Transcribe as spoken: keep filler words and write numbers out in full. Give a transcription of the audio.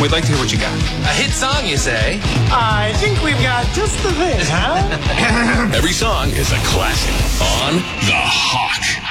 We'd like to hear what you got. A hit song, you say? I think we've got just the thing, huh? Every song is a classic on The Hawk.